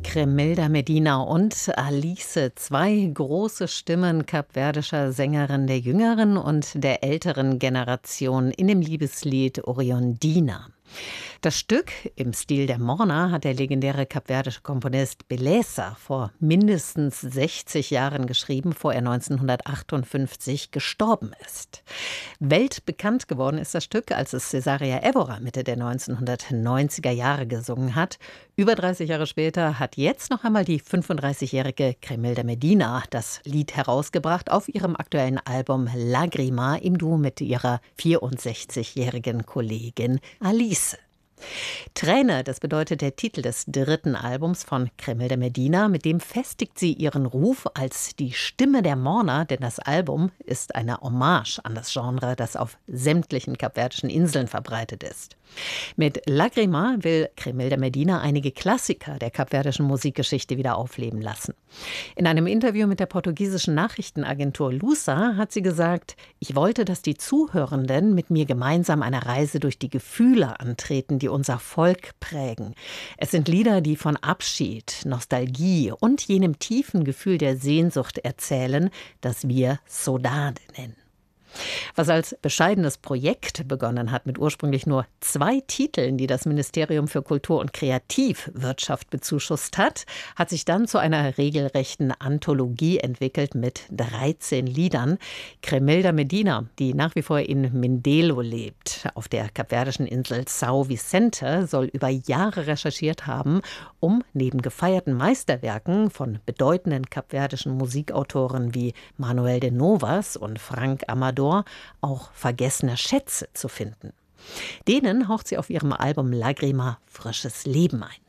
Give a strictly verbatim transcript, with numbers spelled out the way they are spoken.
Cremelda Medina und Alice, zwei große Stimmen kapverdischer Sängerin der jüngeren und der älteren Generation in dem Liebeslied Oriondina. Das Stück im Stil der Morna hat der legendäre kapverdische Komponist Beleza vor mindestens sechzig Jahren geschrieben, bevor er neunzehnhundertachtundfünfzig gestorben ist. Weltbekannt geworden ist das Stück, als es Cesaria Évora Mitte der neunzehnhundertneunziger Jahre gesungen hat. Über dreißig Jahre später hat jetzt noch einmal die fünfunddreißigjährige Cremelda Medina das Lied herausgebracht auf ihrem aktuellen Album Lagrima im Duo mit ihrer vierundsechzigjährigen Kollegin Alice. Träne, das bedeutet der Titel des dritten Albums von Cremelda Medina. Mit dem festigt sie ihren Ruf als die Stimme der Morna, denn das Album ist eine Hommage an das Genre, das auf sämtlichen kapverdischen Inseln verbreitet ist. Mit Lagrima will Cremelda Medina einige Klassiker der kapverdischen Musikgeschichte wieder aufleben lassen. In einem Interview mit der portugiesischen Nachrichtenagentur Lusa hat sie gesagt, ich wollte, dass die Zuhörenden mit mir gemeinsam eine Reise durch die Gefühle antreten, die unser Volk prägen. Es sind Lieder, die von Abschied, Nostalgie und jenem tiefen Gefühl der Sehnsucht erzählen, das wir Saudade nennen. Was als bescheidenes Projekt begonnen hat mit ursprünglich nur zwei Titeln, die das Ministerium für Kultur und Kreativwirtschaft bezuschusst hat, hat sich dann zu einer regelrechten Anthologie entwickelt mit dreizehn Liedern. Cremelda Medina, die nach wie vor in Mindelo lebt, auf der kapverdischen Insel São Vicente, soll über Jahre recherchiert haben, um neben gefeierten Meisterwerken von bedeutenden kapverdischen Musikautoren wie Manuel de Novas und Frank Amador auch vergessene Schätze zu finden. Denen haucht sie auf ihrem Album Lagrima frisches Leben ein.